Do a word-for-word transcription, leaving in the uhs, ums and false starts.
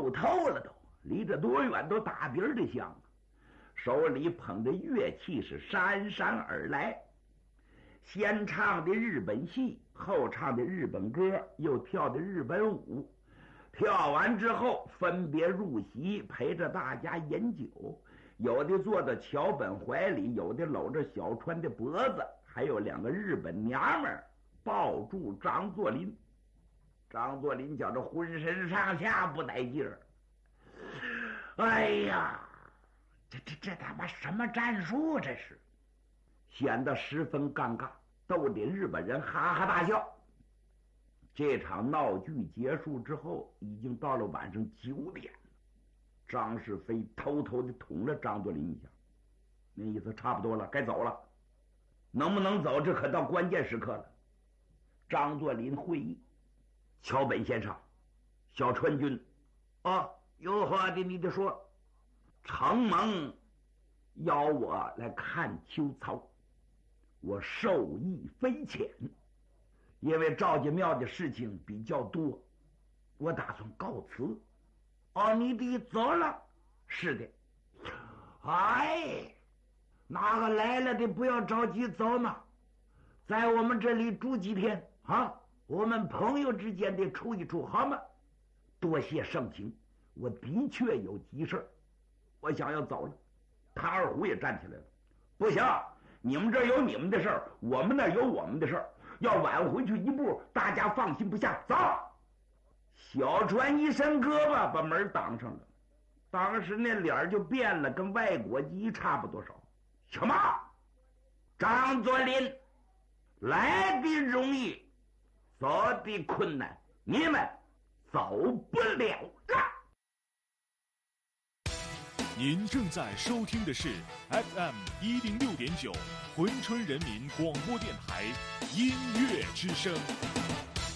熟透了都，离这多远都打底儿的香啊！手里捧着乐器是姗姗而来，先唱的日本戏，后唱的日本歌，又跳的日本舞。跳完之后分别入席，陪着大家饮酒，有的坐在桥本怀里，有的搂着小川的脖子，还有两个日本娘们抱住张作霖。张作霖觉着浑身上下不带劲儿，哎呀，这这这他妈什么战术？这是显得十分尴尬，逗得日本人哈哈大笑。这场闹剧结束之后，已经到了晚上九点了。张世飞偷偷的捅了张作霖一下，那意思差不多了，该走了。能不能走，这可到关键时刻了。张作霖会议，桥本先生，小川君，啊，有话的你得说。承蒙邀我来看秋操，我受益匪浅。因为赵家庙的事情比较多，我打算告辞。哦，你得走了？是的。哎，哪个来了的不要着急走嘛，在我们这里住几天啊，我们朋友之间得处一处，好吗？多谢盛情，我的确有急事，我想要走了。唐二虎也站起来了，不行，你们这儿有你们的事儿，我们那儿有我们的事儿，要晚回去一步，大家放心不下。走！小川一伸胳膊把门挡上了，当时那脸就变了，跟外国鸡差不多少。什么？张作霖来的容易，走的困难，你们走不了了。 您正在收听的是 F M 一零六点九，珲春人民广播电台音乐之声。